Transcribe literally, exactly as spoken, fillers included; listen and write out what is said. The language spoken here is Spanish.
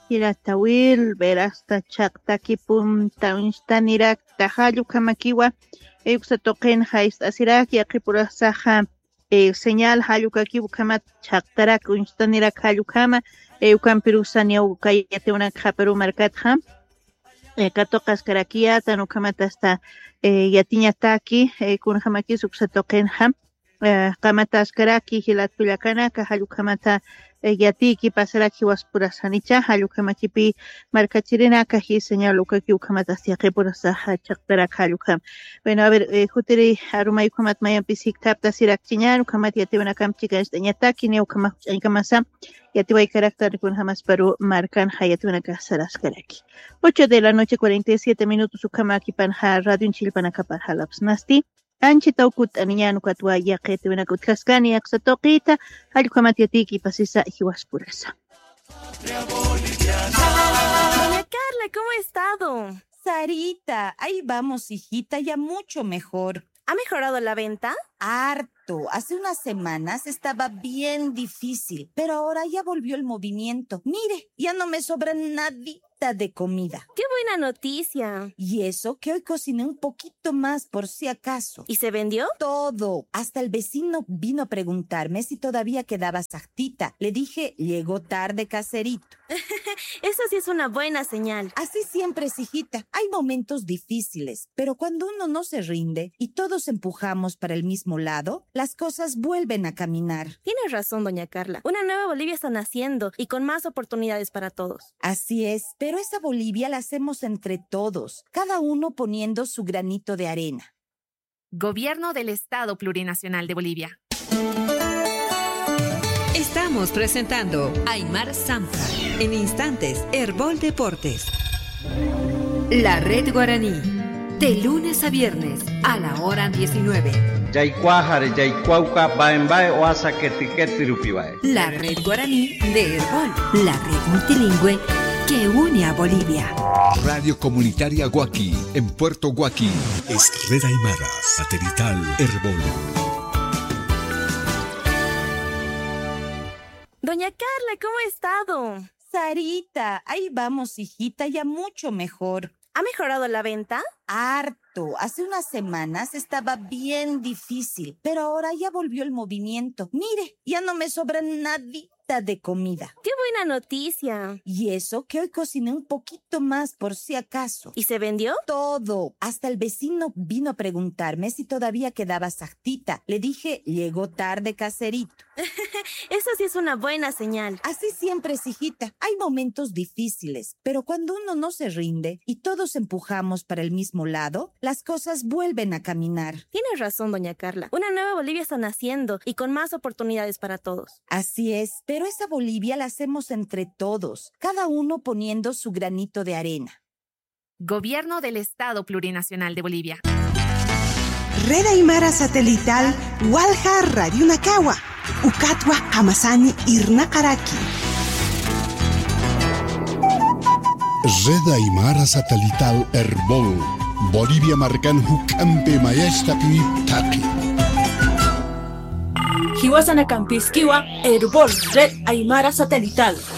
Hiratawil, verasta chaqtaki punta unstanirak tajallu kamakiwa, euxa toqen haist asirak yaqipura saja eh, señal hallu kakibu kamat chaqtarak unstanirak hallu kama, eukan pirusania ukayate una kaperu markatja, eh, katokas karakia, tanu kamat hasta eh, yatiña taki, eh, kun hamaki suksa toqen ham, eh, kamata askaraki hilat pilakana, kahallu kamata yatiki pasaraki waspura sanicha halukamakipi marcachirina kaji señal ukaki ukamata siaqe por saha chaqtara halukam. Bueno, a ver, eh, jutiri arumay ukamat mayan pisik tapta sirak chiñan ukamat yatibana kam chica estañataki ne ukamat aykamasa yatibay carácter con jamás pero marcan hayatibana kasaras karaki. ocho de la noche cuarenta y siete minutos ukamaki panha radio chilpana kapar halaps nasti. Anchi taukut aniñanu katwa yaqete wenakut kaskani aqsatoqita hallqamat yatiki pasisa hiwaspurasa. Doña Carla, ¿cómo ha estado? Sarita, ahí vamos, hijita, ya mucho mejor. ¿Ha mejorado la venta? Harto. Hace unas semanas estaba bien difícil, pero ahora ya volvió el movimiento. Mire, ya no me sobra nadita de comida. ¡Qué buena noticia! Y eso que hoy cociné un poquito más por si acaso. ¿Y se vendió? Todo. Hasta el vecino vino a preguntarme si todavía quedaba sartita. Le dije, llegó tarde, caserito. Eso sí es una buena señal. Así siempre es, hijita. Hay momentos difíciles, pero cuando uno no se rinde y todos empujamos para el mismo lado, las cosas vuelven a caminar. Tienes razón, doña Carla. Una nueva Bolivia está naciendo y con más oportunidades para todos. Así es, pero esa Bolivia la hacemos entre todos, cada uno poniendo su granito de arena. Gobierno del Estado Plurinacional de Bolivia. Estamos presentando Aymar Zampa. En instantes, Herbol Deportes. La Red Guaraní. De lunes a viernes a la hora diecinueve. La Red Guaraní de Herbol. La red multilingüe que une a Bolivia. Radio Comunitaria Guaqui, en Puerto Guaqui. Es Red Aymara, satelital Herbol. Doña Carla, ¿cómo ha estado? Sarita, ahí vamos, hijita, ya mucho mejor. ¿Ha mejorado la venta? Harto. Hace unas semanas estaba bien difícil, pero ahora ya volvió el movimiento. Mire, ya no me sobra nadita de comida. ¡Qué buena noticia! Y eso que hoy cociné un poquito más por si acaso. ¿Y se vendió? Todo. Hasta el vecino vino a preguntarme si todavía quedaba sartita. Le dije, llegó tarde, caserito. Eso sí es una buena señal. Así siempre es, hijita. Hay momentos difíciles, pero cuando uno no se rinde y todos empujamos para el mismo lado, las cosas vuelven a caminar. Tienes razón, doña Carla. Una nueva Bolivia está naciendo y con más oportunidades para todos. Así es, pero esa Bolivia la hacemos entre todos, cada uno poniendo su granito de arena. Gobierno del Estado Plurinacional de Bolivia. Red Aymara Satelital Walha Radio Nakawa. Ukatwa Hamasani Irna Karaki. Red Aymara Satelital Herbol. Bolivia marcan hukampe mayestapi taki. Hiwasana Campisquiwa Herbol Red Aymara Satelital.